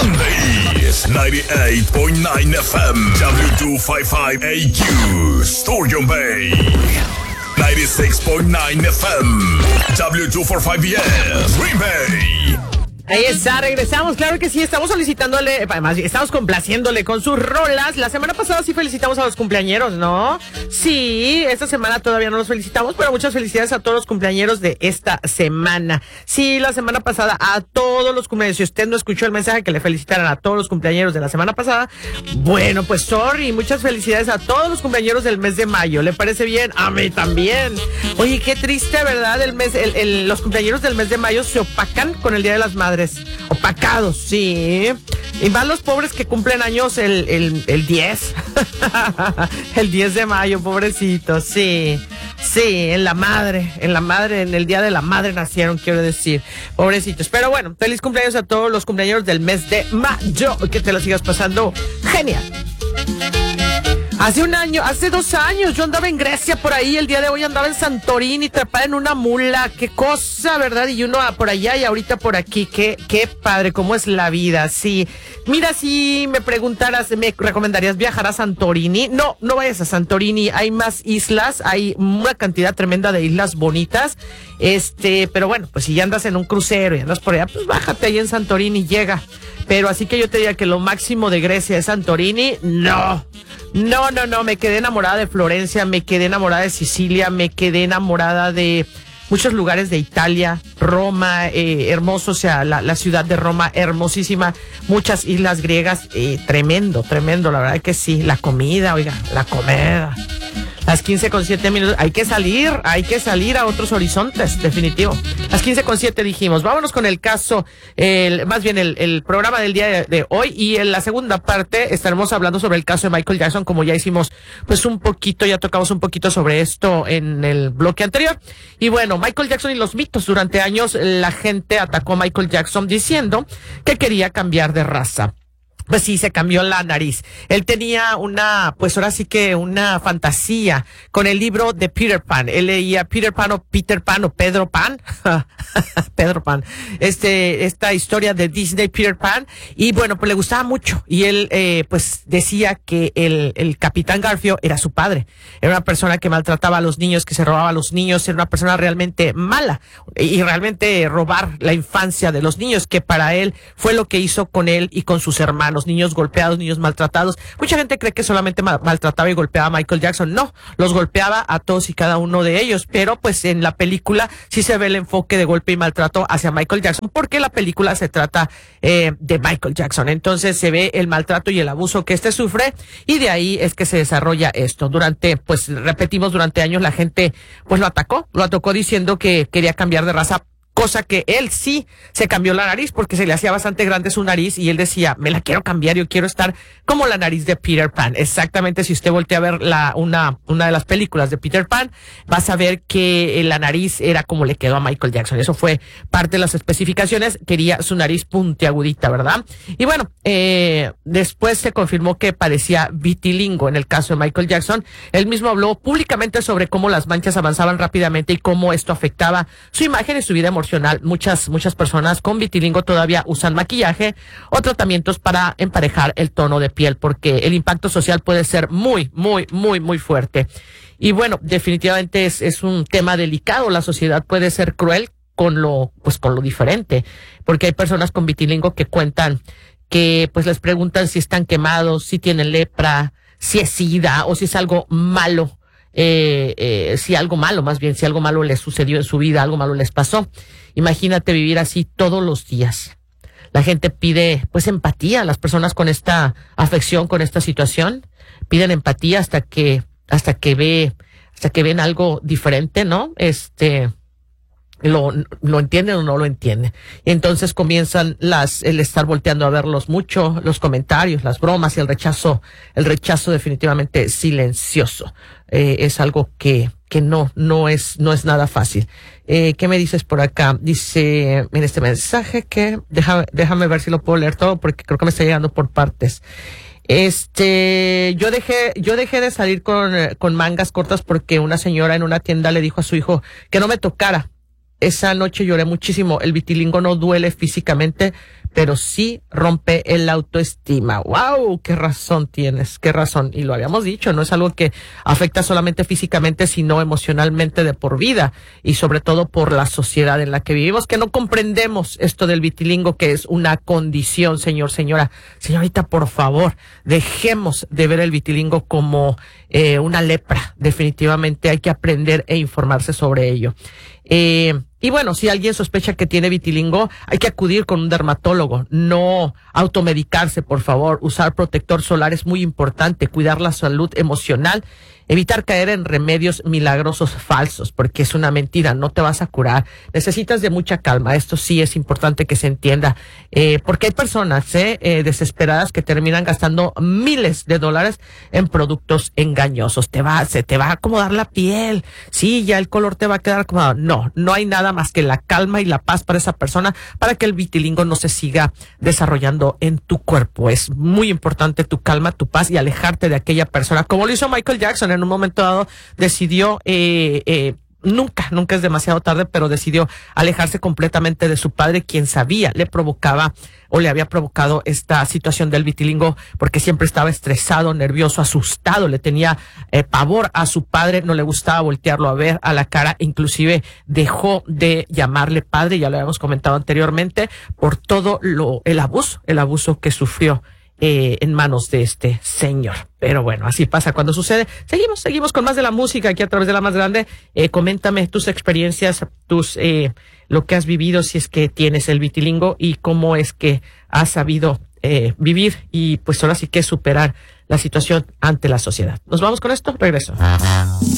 Mondays, 98.9 FM, W255AQ, Sturgeon Bay. 96.9 FM, W245BS, Green Bay. Ahí está, regresamos, claro que sí, estamos solicitándole, además estamos complaciéndole con sus rolas. La semana pasada sí felicitamos a los cumpleañeros, ¿no? Sí, esta semana todavía no los felicitamos, pero muchas felicidades a todos los cumpleañeros de esta semana. Sí, la semana pasada a todos los cumpleaños. Si usted no escuchó el mensaje que le felicitaran a todos los cumpleañeros de la semana pasada, bueno, pues sorry, muchas felicidades a todos los cumpleaños del mes de mayo. ¿Le parece bien? A mí también. Oye, qué triste, ¿verdad? Los cumpleaños del mes de mayo se opacan con el Día de las Madres. Opacados, sí. Y van los pobres que cumplen años el 10. El 10 de mayo, pobrecitos, sí. Sí, en el Día de la Madre nacieron, quiero decir. Pobrecitos. Pero bueno, feliz cumpleaños a todos los cumpleaños del mes de mayo. Que te lo sigas pasando genial. Hace 2 años, yo andaba en Grecia por ahí, el día de hoy andaba en Santorini, atrapada en una mula, qué cosa, ¿verdad? Y uno por allá y ahorita por aquí, qué padre, cómo es la vida, sí. Mira, si me preguntaras, ¿me recomendarías viajar a Santorini? No vayas a Santorini, hay más islas, hay una cantidad tremenda de islas bonitas, pero bueno, pues si ya andas en un crucero y andas por allá, pues bájate ahí en Santorini y llega. Pero así que yo te diría que lo máximo de Grecia es Santorini, no, me quedé enamorada de Florencia, me quedé enamorada de Sicilia, me quedé enamorada de muchos lugares de Italia, Roma, hermoso, o sea, la ciudad de Roma, hermosísima, muchas islas griegas, tremendo, la verdad que sí, la comida, las 15:07, hay que salir a otros horizontes, definitivo. Las 15:07 dijimos, vámonos con el caso, más bien el programa del día de hoy, y en la segunda parte estaremos hablando sobre el caso de Michael Jackson, como ya hicimos pues ya tocamos un poquito sobre esto en el bloque anterior. Y bueno, Michael Jackson y los mitos. Durante años la gente atacó a Michael Jackson diciendo que quería cambiar de raza. Pues sí, se cambió la nariz. Él tenía pues ahora sí que una fantasía con el libro de Peter Pan. Él leía Peter Pan o Pedro Pan. Pedro Pan. Esta historia de Disney, Peter Pan. Y bueno, pues le gustaba mucho. Y él, pues decía que el Capitán Garfio era su padre. Era una persona que maltrataba a los niños, que se robaba a los niños. Era una persona realmente mala. Y realmente robar la infancia de los niños, que para él fue lo que hizo con él y con sus hermanos. Niños golpeados, niños maltratados. Mucha gente cree que solamente maltrataba y golpeaba a Michael Jackson. No, los golpeaba a todos y cada uno de ellos, pero pues en la película sí se ve el enfoque de golpe y maltrato hacia Michael Jackson, porque la película se trata de Michael Jackson. Entonces se ve el maltrato y el abuso que sufre, y de ahí es que se desarrolla esto. Durante años la gente pues lo atacó diciendo que quería cambiar de raza, cosa que él sí se cambió la nariz porque se le hacía bastante grande su nariz, y él decía, me la quiero cambiar, yo quiero estar como la nariz de Peter Pan. Exactamente, si usted voltea a ver una de las películas de Peter Pan, vas a ver que la nariz era como le quedó a Michael Jackson. Eso fue parte de las especificaciones, quería su nariz puntiagudita, ¿verdad? Y bueno, después se confirmó que parecía vitilingo en el caso de Michael Jackson. Él mismo habló públicamente sobre cómo las manchas avanzaban rápidamente y cómo esto afectaba su imagen y su vida emocional. Muchas personas con vitilingo todavía usan maquillaje o tratamientos para emparejar el tono de piel, porque el impacto social puede ser muy fuerte. Y bueno, definitivamente es un tema delicado. La sociedad puede ser cruel con lo diferente, porque hay personas con vitilingo que cuentan que pues les preguntan si están quemados, si tienen lepra, si es SIDA o si es algo malo. Si algo malo les sucedió en su vida, algo malo les pasó. Imagínate vivir así todos los días. La gente pide pues empatía, las personas con esta afección, con esta situación, piden empatía hasta que ven algo diferente, ¿no? Lo entienden o no lo entienden. Y entonces comienzan el estar volteando a verlos mucho, los comentarios, las bromas y el rechazo definitivamente silencioso. Es algo que no es nada fácil. ¿Qué me dices por acá? Dice en este mensaje que déjame ver si lo puedo leer todo, porque creo que me está llegando por partes. Yo dejé de salir con mangas cortas porque una señora en una tienda le dijo a su hijo que no me tocara. Esa noche lloré muchísimo. El vitilingo no duele físicamente, pero sí rompe el autoestima. ¡Wow! ¡Qué razón tienes! ¡Qué razón! Y lo habíamos dicho, no es algo que afecta solamente físicamente, sino emocionalmente de por vida, y sobre todo por la sociedad en la que vivimos, que no comprendemos esto del vitilingo, que es una condición, señor, señora. Señorita, por favor, dejemos de ver el vitilingo como una lepra. Definitivamente hay que aprender e informarse sobre ello. Y bueno, si alguien sospecha que tiene vitilingo, hay que acudir con un dermatólogo, no automedicarse, por favor. Usar protector solar es muy importante, cuidar la salud emocional, evitar caer en remedios milagrosos falsos, porque es una mentira, no te vas a curar. Necesitas de mucha calma, esto sí es importante que se entienda, porque hay personas desesperadas que terminan gastando miles de dólares en productos engañosos. Se te va a acomodar la piel, sí, ya el color te va a quedar acomodado. No hay nada más que la calma y la paz para esa persona, para que el vitilingo no se siga desarrollando en tu cuerpo. Es muy importante tu calma, tu paz y alejarte de aquella persona, como lo hizo Michael Jackson. En un momento dado decidió, nunca es demasiado tarde, pero decidió alejarse completamente de su padre, quien sabía le provocaba o le había provocado esta situación del vitilingo, porque siempre estaba estresado, nervioso, asustado, le tenía pavor a su padre, no le gustaba voltearlo a ver a la cara, inclusive dejó de llamarle padre, ya lo habíamos comentado anteriormente, por todo el abuso que sufrió en manos de este señor. Pero bueno, así pasa cuando sucede. Seguimos con más de la música aquí a través de La Más Grande. Coméntame tus experiencias, lo que has vivido, si es que tienes el vitilingo, y cómo es que has sabido vivir y pues ahora sí que superar la situación ante la sociedad. Nos vamos con esto, regreso.